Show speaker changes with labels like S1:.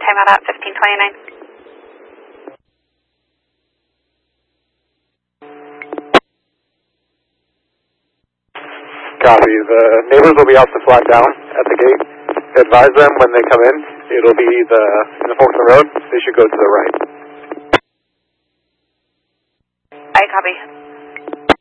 S1: time out at 1529.
S2: Copy. The neighbors will be out to flag down at the gate. Advise them when they come in. It'll be in the Folkson Road. They should go to the right.
S1: I copy.